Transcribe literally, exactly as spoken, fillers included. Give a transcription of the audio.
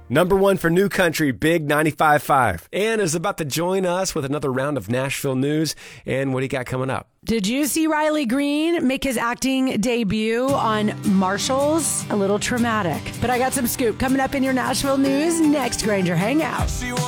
Number one for New Country, Big ninety-five point five. Ann is about to join us with another round of Nashville news. And what do you got coming up? Did you see Riley Green make his acting debut on Marshalls? A little traumatic. But I got some scoop coming up in your Nashville news next, Granger Hangout.